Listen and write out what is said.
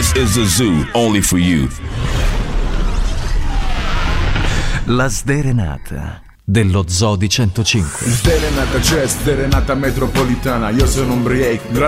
This is a zoo only for you. La sderenata dello Zoo di 105. Sderenata jazz, sderenata metropolitana. Io sono un break.